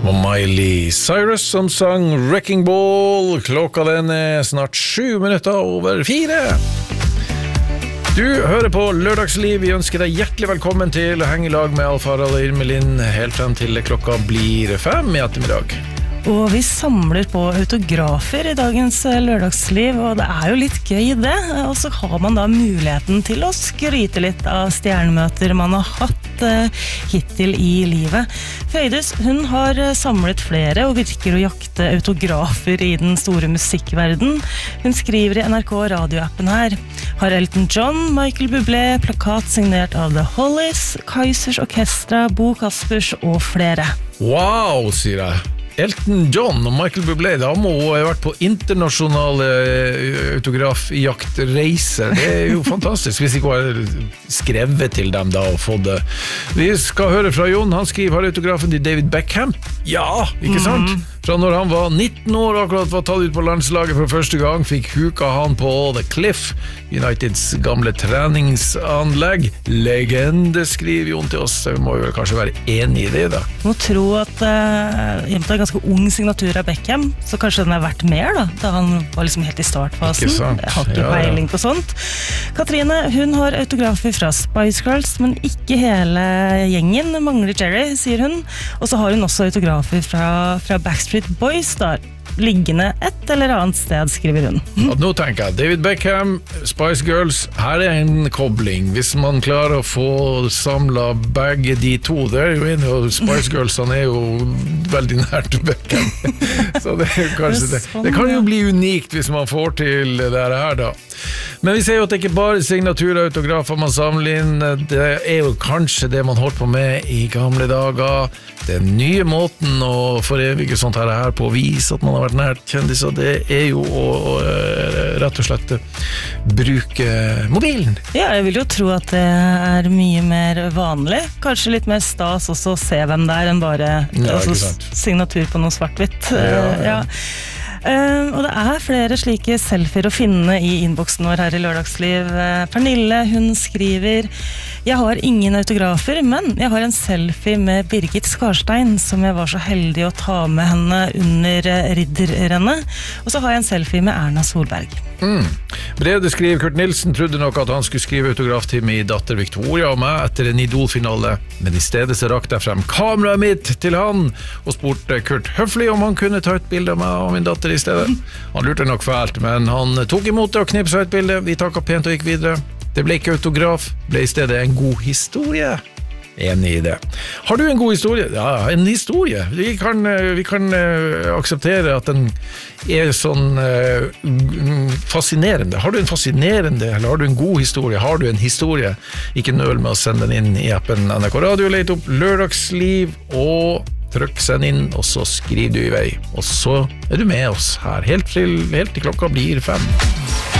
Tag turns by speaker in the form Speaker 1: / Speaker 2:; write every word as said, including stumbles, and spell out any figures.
Speaker 1: Og Miley Cyrus som sang Wrecking Ball. Klokka den er snart sju minutter over fire. Du hører på Lørdagsliv. Vi ønsker deg hjertelig velkommen til å henge i lag med Alf Harald og Irmelin helt frem til klokka blir fem i ettermiddag.
Speaker 2: Og vi samler på autografer i dagens lørdagsliv, og det er jo litt gøy det. Og så har man da muligheten til å skryte litt av stjernemøter man har hatt uh, hittil i livet. Frøydis, hun har samlet flere og virker å jakte autografer i den store musikkverden. Hun skriver i N R K radioappen her. Har Elton John, Michael Bublé, plakat signert av The Hollies, Kaizers Orkestra, Bo Kaspers og flere.
Speaker 1: Wow, sier jeg. Elton John og Michael Bublé, da må hun ha vært på internasjonale autografjaktreiser. Det er jo fantastisk, hvis ikke hun har skrevet til dem da og fått det. Vi skal høre fra Jon, han skriver, har autografen til David Beckham? Ja, ikke sant? Mm. Fra når han var nitten år og akkurat var tatt ut på landslaget for første gang, fikk huka han på The Cliff, Uniteds gamle treningsanlegg. Legende, skriver Jon til oss. Vi må jo kanskje være enig i det da.
Speaker 2: Må tro at uh, Jemta er ganske ung signatur av Beckham, så kanskje den er verdt mer da, da han var liksom helt i startfasen. Jeg har ikke peiling ja, ja. på sånt. Katrine, hun har autografer fra Spice Girls, men ikke hele gjengen, mangler Jerry, sier hun. Og så har hun også autografer fra, fra Backstreet Boys da, liggende et eller annet sted, skriver hun.
Speaker 1: Ja, nå tenker jeg, David Beckham, Spice Girls, her er en kobling. Hvis man klarer å få samlet begge de to, det er jo en, og Spice Girls, han er jo veldig nært Beckham. Så det, er kanskje det. det kan jo bli unikt hvis man får til det her da. Men vi ser jo at det ikke bare signaturautografer man samler inn, det er jo kanskje det man holdt på med i gamle dager. Den nye måten å forevige sånt her, her på å vise at man har vært nært kjendiser, det er jo å, å rett og slett bruke mobilen.
Speaker 2: Ja, jeg vil jo tro at det er mye mer vanlig. Kanskje litt mer stas også å se hvem det er enn bare ja, altså, signatur på noe svart-hvitt. Ja, ja. ja. Uh, og det er flere slike selfier å finne i innboksen vår her i Lørdagsliv. uh, Pernille, hun skriver: jeg har ingen autografer, men jeg har en selfie med Birgit Skarstein som jeg var så heldig å ta med henne under ridderrennet. Og så har jeg en selfie med Erna Solberg.
Speaker 1: mm. Brede skriver, Kurt Nilsen trodde nok at han skulle skrive autograf til min datter Victoria og meg etter en idolfinale, men i stedet så rakte jeg frem kameraet mitt til han og spurte Kurt høflig om han kunne ta et bilde av meg og min datter i stedet. Han lurte nok fælt, men han tok imot det og knipset et bilde. Vi takket pent og gikk videre. Det ble ikke autograf, ble i stedet en god historie. Enig i det. Har du en god historie? Ja, en historie. Vi kan, vi kan uh, akseptere at den er sånn uh, fascinerende. Har du en fascinerende, eller har du en god historie? Har du en historie? Ikke nøl med å sende den inn i appen N R K Radio, lete opp Lørdagsliv og trykk send inn, og så skriver du i vei. Og så er du med oss her helt til, helt til klokka blir fem.